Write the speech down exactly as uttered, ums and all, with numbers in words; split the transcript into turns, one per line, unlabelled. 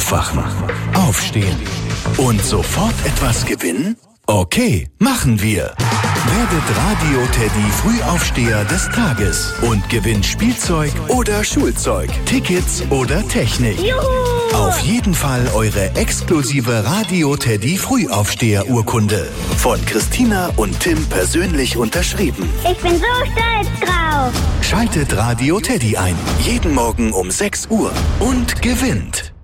Aufwachen, aufstehen und sofort etwas gewinnen? Okay, machen wir. Werdet Radio Teddy Frühaufsteher des Tages und gewinnt Spielzeug oder Schulzeug, Tickets oder Technik.
Juhu!
Auf jeden Fall eure exklusive Radio Teddy Frühaufsteher Urkunde. Von Christina und Tim persönlich unterschrieben.
Ich bin so stolz drauf.
Schaltet Radio Teddy ein. Jeden Morgen um sechs Uhr und gewinnt.